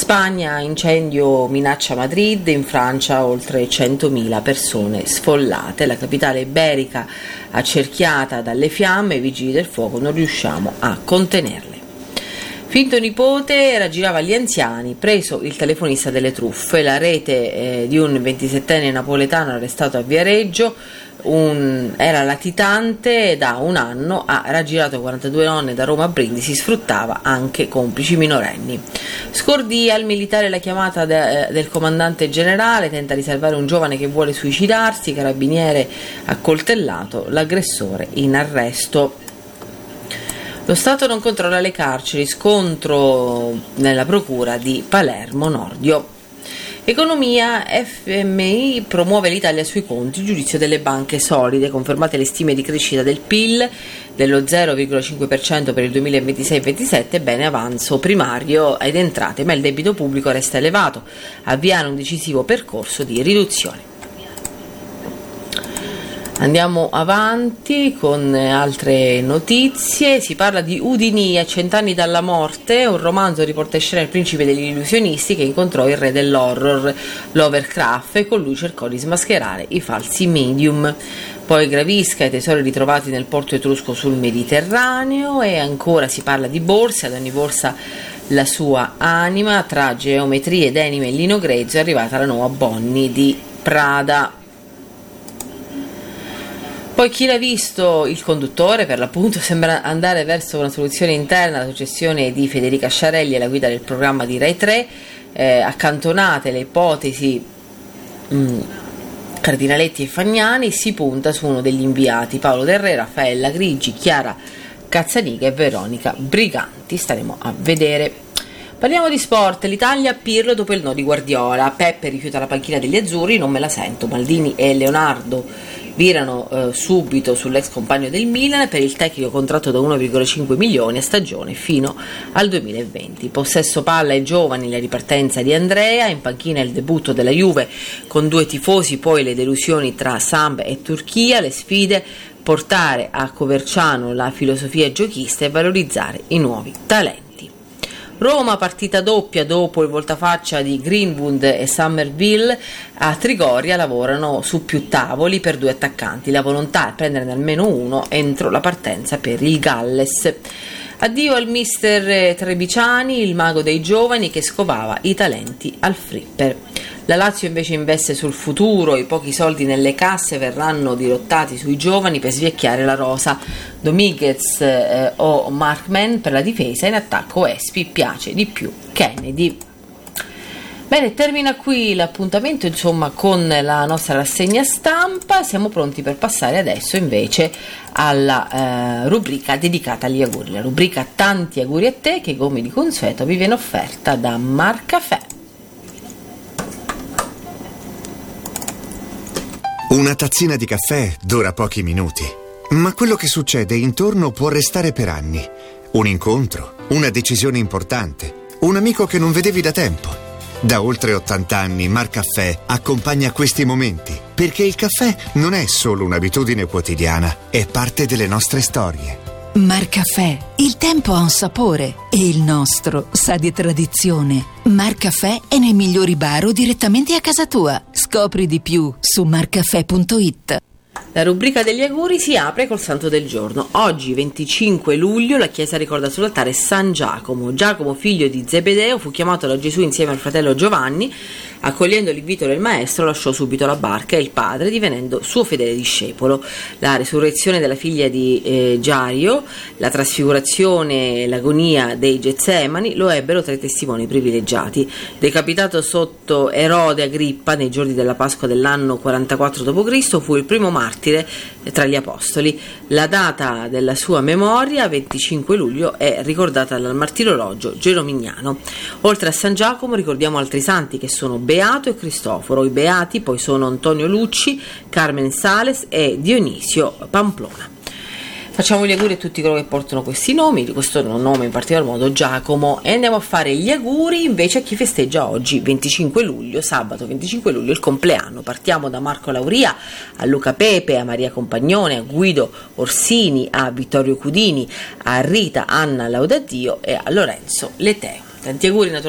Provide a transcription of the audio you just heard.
Spagna, incendio minaccia Madrid, in Francia oltre 100.000 persone sfollate, la capitale iberica accerchiata dalle fiamme, i vigili del fuoco non riusciamo a contenerle. Finto nipote raggirava gli anziani, preso il telefonista delle truffe, la rete di un 27enne napoletano arrestato a Viareggio, era latitante da un anno, ha raggirato 42 donne da Roma a Brindisi, sfruttava anche complici minorenni. Scordia il militare la chiamata del comandante generale, tenta di salvare un giovane che vuole suicidarsi, carabiniere accoltellato, l'aggressore in arresto. Lo Stato non controlla le carceri, scontro nella procura di Palermo Nordio. Economia, FMI promuove l'Italia sui conti, giudizio delle banche solide, confermate le stime di crescita del PIL dello 0,5% per il 2026-27, bene avanzo primario ed entrate, ma il debito pubblico resta elevato, avviare un decisivo percorso di riduzione. Andiamo avanti con altre notizie. Si parla di Houdini a 100 anni dalla morte, un romanzo riporta in scena il principe degli illusionisti che incontrò il re dell'horror, Lovecraft, e con lui cercò di smascherare i falsi medium. Poi Gravisca, i tesori ritrovati nel porto etrusco sul Mediterraneo, e ancora si parla di borse, ad ogni borsa la sua anima, tra geometrie, denime e lino grezzo è arrivata la nuova Bonnie di Prada. Poi chi l'ha visto, il conduttore per l'appunto, sembra andare verso una soluzione interna, la successione di Federica Sciarelli alla guida del programma di Rai 3, accantonate le ipotesi Cardinaletti e Fagnani, si punta su uno degli inviati, Paolo Del Re, Raffaella Grigi, Chiara Cazzaniga e Veronica Briganti. Staremo a vedere. Parliamo di sport. L'Italia, Pirlo dopo il no di Guardiola, Peppe rifiuta la panchina degli azzurri, non me la sento. Maldini e Leonardo virano subito sull'ex compagno del Milan, per il tecnico contratto da 1,5 milioni a stagione fino al 2020. Possesso palla ai giovani, la ripartenza di Andrea, in panchina il debutto della Juve con 2 tifosi, poi le delusioni tra Samp e Turchia, le sfide, portare a Coverciano la filosofia giochista e valorizzare i nuovi talenti. Roma, partita doppia dopo il voltafaccia di Greenwood e Summerville. A Trigoria lavorano su più tavoli per 2 attaccanti, la volontà è prenderne almeno uno entro la partenza per il Galles. Addio al mister Trebiciani, il mago dei giovani che scovava i talenti al flipper. La Lazio invece investe sul futuro, i pochi soldi nelle casse verranno dirottati sui giovani per svecchiare la rosa. Dominguez o Markman per la difesa, in attacco Espi, piace di più Kennedy. Bene, termina qui l'appuntamento insomma con la nostra rassegna stampa. Siamo pronti per passare adesso invece alla rubrica dedicata agli auguri, la rubrica Tanti auguri a te, che come di consueto vi viene offerta da Marcaffè. Una tazzina di caffè dura pochi minuti, ma quello che succede intorno può restare per anni. Un incontro, una decisione importante, un amico che non vedevi da tempo. Da oltre 80 anni Marcaffè accompagna questi momenti, perché il caffè non è solo un'abitudine quotidiana, è parte delle nostre storie. Marcaffè, il tempo ha un sapore e il nostro sa di tradizione. Marcaffè è nei migliori bar o direttamente a casa tua. Scopri di più su marcaffè.it. La rubrica degli auguri si apre col santo del giorno. Oggi, 25 luglio, la Chiesa ricorda sull'altare San Giacomo. Giacomo, figlio di Zebedeo, fu chiamato da Gesù insieme al fratello Giovanni. Accogliendo l'invito del maestro, lasciò subito la barca e il padre, divenendo suo fedele discepolo. La resurrezione della figlia di Giario, la trasfigurazione e l'agonia dei Getsemani lo ebbero tra i testimoni privilegiati. Decapitato sotto Erode Agrippa nei giorni della Pasqua dell'anno 44 d.C., fu il primo martire tra gli apostoli. La data della sua memoria, 25 luglio, è ricordata dal martirologio Gerominiano. Oltre a San Giacomo ricordiamo altri santi che sono Beato e Cristoforo. I beati poi sono Antonio Lucci, Carmen Sales e Dionisio Pamplona. Facciamo gli auguri a tutti coloro che portano questi nomi, di questo nome in particolar modo Giacomo, e andiamo a fare gli auguri invece a chi festeggia oggi 25 luglio, sabato 25 luglio, il compleanno. Partiamo da Marco Lauria, a Luca Pepe, a Maria Compagnone, a Guido Orsini, a Vittorio Cudini, a Rita Anna Laudadio e a Lorenzo Leteo. Tanti auguri naturalmente